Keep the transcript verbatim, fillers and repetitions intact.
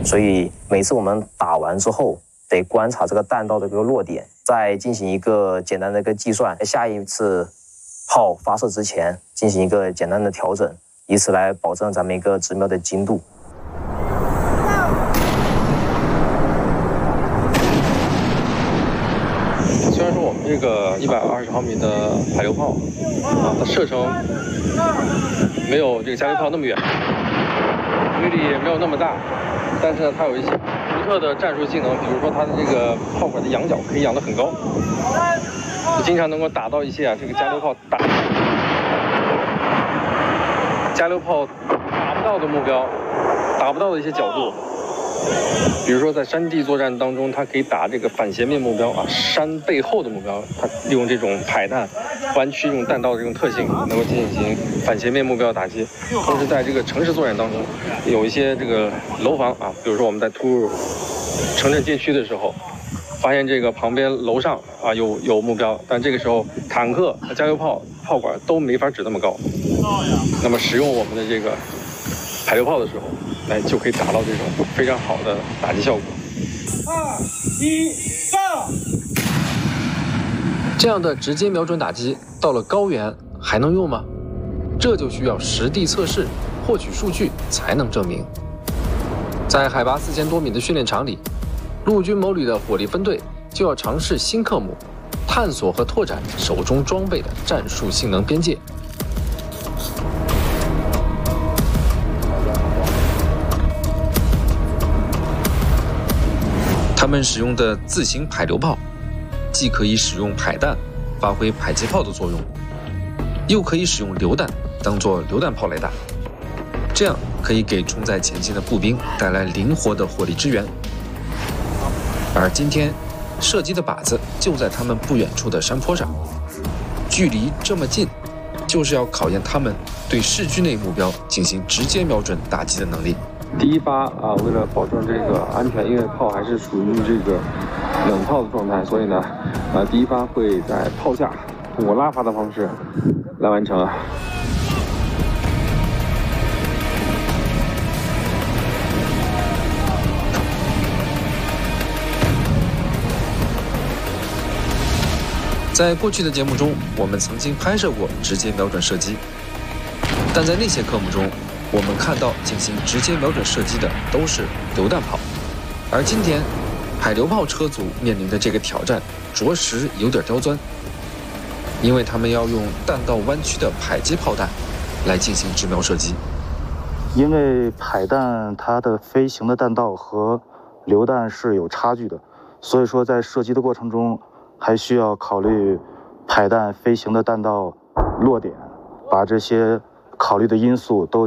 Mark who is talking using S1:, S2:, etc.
S1: 所以每次我们打完之后，得观察这个弹道的一个落点，再进行一个简单的一个计算，下一次炮发射之前进行一个简单的调整，以此来保证咱们一个直瞄的精度。
S2: 虽然说我们这个一百二十毫米的排流炮啊，它射程没有这个加榴炮那么远，威力也没有那么大，但是呢，它有一些独特的战术性能，比如说它的这个炮管的仰角可以仰得很高，经常能够打到一些啊这个加榴炮打加榴炮达不到的目标，达不到的一些角度。比如说在山地作战当中，它可以打这个反斜面目标啊，山背后的目标，它利用这种排弹弯曲这种弹道的这种特性，能够进行反斜面目标打击。同时在这个城市作战当中，有一些这个楼房啊，比如说我们在突入城镇街区的时候，发现这个旁边楼上啊有有目标，但这个时候坦克和加油炮炮管都没法指那么高，那么使用我们的这个排流炮的时候，哎，就可以达到这种非常好的打击效果。
S3: 二一放！
S4: 这样的直接瞄准打击，到了高原还能用吗？这就需要实地测试，获取数据才能证明。在海拔四千多米的训练场里，陆军某旅的火力分队就要尝试新科目，探索和拓展手中装备的战术性能边界。他们使用的自行排流炮，既可以使用排弹发挥迫击炮的作用，又可以使用榴弹当作榴弹炮来打，这样可以给冲在前进的步兵带来灵活的火力支援。而今天射击的靶子就在他们不远处的山坡上，距离这么近，就是要考验他们对市区内目标进行直接瞄准打击的能力。
S2: 第一发啊，为了保证这个安全，因为炮还是属于这个冷炮的状态，所以呢，啊，第一发会在炮下通过拉发的方式来完成。
S4: 在过去的节目中，我们曾经拍摄过直接瞄准射击，但在那些科目中，我们看到进行直接瞄准射击的都是榴弹炮，而今天海流炮车组面临的这个挑战着实有点刁钻，因为他们要用弹道弯曲的迫击炮弹来进行直瞄射击。
S5: 因为迫弹它的飞行的弹道和榴弹是有差距的，所以说在射击的过程中还需要考虑迫弹飞行的弹道落点，把这些考虑的因素都